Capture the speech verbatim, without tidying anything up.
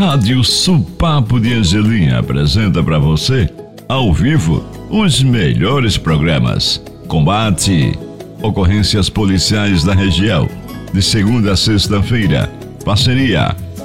Rádio Supapo de Angelim apresenta para você, ao vivo, os melhores programas. Combate, ocorrências policiais da região, de segunda a sexta-feira. Parceria,